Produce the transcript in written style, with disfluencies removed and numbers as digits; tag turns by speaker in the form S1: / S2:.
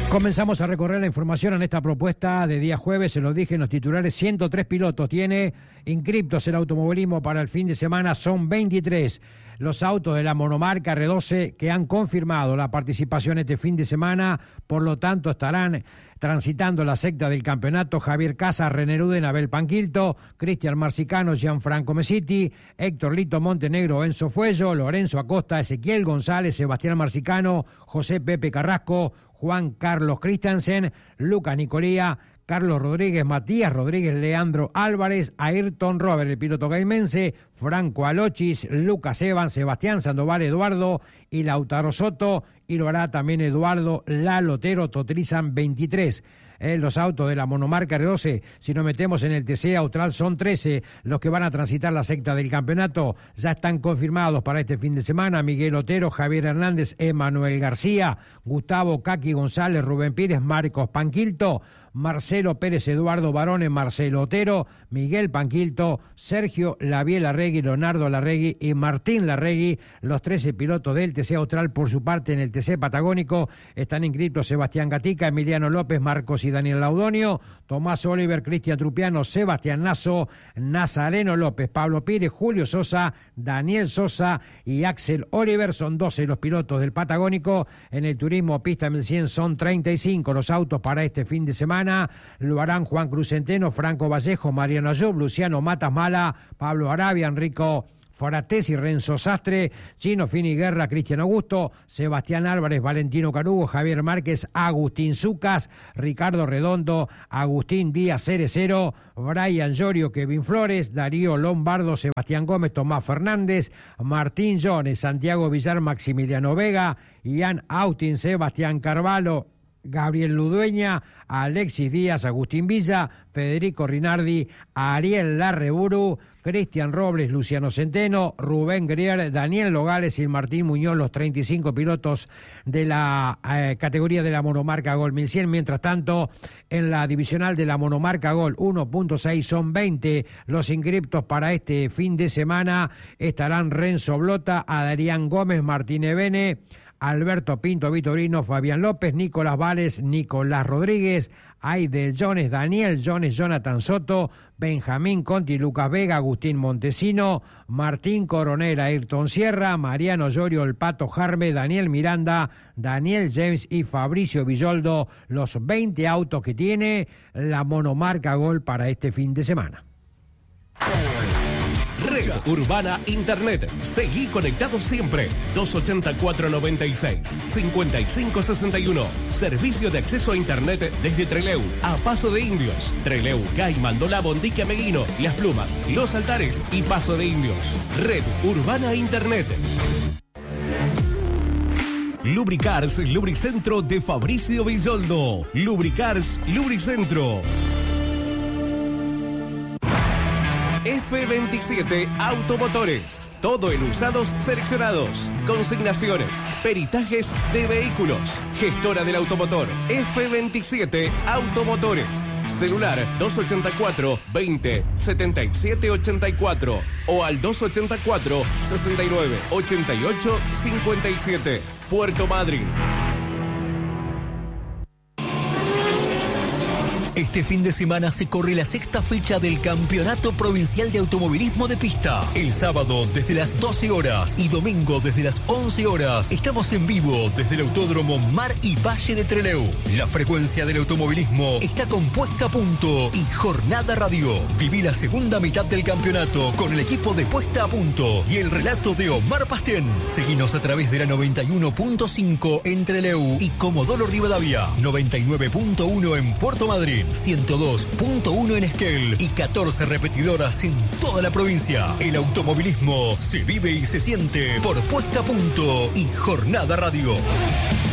S1: Comenzamos a recorrer la información en esta propuesta de día jueves. Se lo dije en los titulares, 103 pilotos tiene inscriptos el automovilismo para el fin de semana. Son 23 los autos de la monomarca R12 que han confirmado la participación este fin de semana. Por lo tanto, estarán transitando la secta del campeonato Javier Casas, René Ruden, Abel Panquilto, Cristian Marcicano, Gianfranco Mesiti, Héctor Lito Montenegro, Enzo Fuello, Lorenzo Acosta, Ezequiel González, Sebastián Marcicano, José Pepe Carrasco, Juan Carlos Christensen, Lucas Nicolía, Carlos Rodríguez, Matías Rodríguez, Leandro Álvarez, Ayrton Robert, el piloto gaimense, Franco Alochis, Lucas Evans, Sebastián Sandoval, Eduardo y Lautaro Soto, y lo hará también Eduardo Lalotero. Totalizan 23 los autos de la monomarca R12. Si nos metemos en el TC Austral, son 13 los que van a transitar la secta del campeonato. Ya están confirmados para este fin de semana: Miguel Otero, Javier Hernández, Emanuel García, Gustavo Caqui González, Rubén Pires, Marcos Panquilto, Marcelo Pérez, Eduardo Barone, Marcelo Otero, Miguel Panquilto, Sergio Laviel Larregui, Leonardo Larregui y Martín Larregui. Los 13 pilotos del TC Austral. Por su parte, en el TC Patagónico están inscritos Sebastián Gatica, Emiliano López, Marcos y Daniel Laudonio, Tomás Oliver, Cristian Trupiano, Sebastián Nazo, Nazareno López, Pablo Pires, Julio Sosa, Daniel Sosa y Axel Oliver. Son 12 los pilotos del Patagónico. En el turismo pista 1100 son 35 los autos para este fin de semana. Lo harán Juan Cruz Centeno, Franco Vallejo, Mariano Ayub, Luciano Matas Mala, Pablo Arabia, Enrico Foratesi, Renzo Sastre, Chino Fini Guerra, Cristian Augusto, Sebastián Álvarez, Valentino Carugo, Javier Márquez, Agustín Zucas, Ricardo Redondo, Agustín Díaz Cerecero, Brian Llorio, Kevin Flores, Darío Lombardo, Sebastián Gómez, Tomás Fernández, Martín Jones, Santiago Villar, Maximiliano Vega, Ian Austin, Sebastián Carvalho, Gabriel Ludueña, Alexis Díaz, Agustín Villa, Federico Rinaldi, Ariel Larreburu, Cristian Robles, Luciano Centeno, Rubén Grier, Daniel Nogales y Martín Muñoz, los 35 pilotos de la categoría de la monomarca Gol 1100. Mientras tanto, en la divisional de la monomarca Gol 1.6 son 20 los inscriptos para este fin de semana. Estarán Renzo Blota, Adrián Gómez, Martín Ebene, Alberto Pinto Vitorino, Fabián López, Nicolás Vales, Nicolás Rodríguez, Aidel Jones, Daniel Jones, Jonathan Soto, Benjamín Conti, Lucas Vega, Agustín Montesino, Martín Coronel, Ayrton Sierra, Mariano Llorio, El Pato Jarme, Daniel Miranda, Daniel James y Fabricio Villoldo, los 20 autos que tiene la monomarca Gol para este fin de semana.
S2: Red Urbana Internet. Seguí conectado siempre. 284-96-5561. Servicio de acceso a Internet desde Trelew a Paso de Indios. Trelew, Gaiman, Dolá, Bondique, Meguino, Las Plumas, Los Altares y Paso de Indios. Red Urbana Internet. Lubricars, Lubricentro de Fabricio Villoldo. Lubricars, Lubricentro. F27 Automotores. Todo en usados seleccionados. Consignaciones. Peritajes de vehículos. Gestora del automotor. F27 Automotores. Celular 284-20-7784 o al 284-69-88-57. Puerto Madryn.
S3: Este fin de semana se corre la sexta fecha del Campeonato Provincial de Automovilismo de Pista. El sábado desde las 12 horas y domingo desde las 11 horas estamos en vivo desde el Autódromo Mar y Valle de Trelew. La frecuencia del automovilismo está con Puesta a Punto y Jornada Radio. Viví la segunda mitad del campeonato con el equipo de Puesta a Punto y el relato de Omar Pastén. Seguinos a través de la 91.5 en Trelew y Comodoro Rivadavia, 99.1 en Puerto Madryn, 102.1 en Esquel y 14 repetidoras en toda la provincia. El automovilismo se vive y se siente por Puesta a Punto y Jornada Radio.